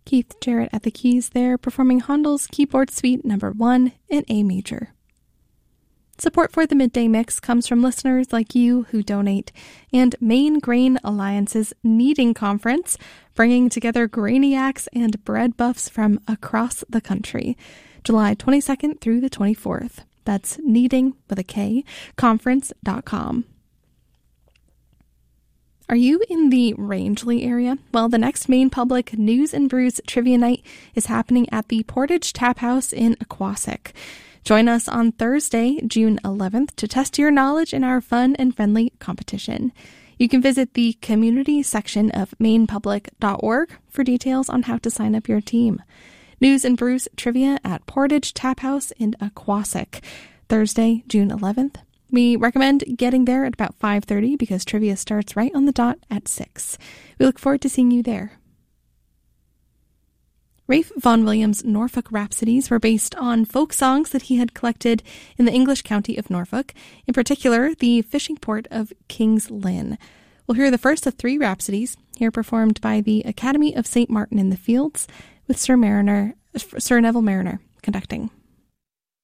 Keith Jarrett at the keys there, performing Handel's Keyboard Suite No. 1 in A major. Support for the Midday Mix comes from listeners like you who donate, and Maine Grain Alliance's Kneading Conference, bringing together grainiacs and bread buffs from across the country, July 22nd through the 24th. That's kneading with a K, conference.com. Are you in the Rangeley area? Well, the next Maine Public News and Brews Trivia Night is happening at the Portage Tap House in Aquasic. Join us on Thursday, June 11th, to test your knowledge in our fun and friendly competition. You can visit the community section of mainepublic.org for details on how to sign up your team. News and Brews Trivia at Portage Tap House in Aquasic, Thursday, June 11th. We recommend getting there at about 5:30 because trivia starts right on the dot at 6. We look forward to seeing you there. Ralph Vaughan Williams' Norfolk Rhapsodies were based on folk songs that he had collected in the English county of Norfolk, in particular the fishing port of King's Lynn. We'll hear the first of 3 rhapsodies, here performed by the Academy of St. Martin in the Fields, with Sir Neville Mariner conducting.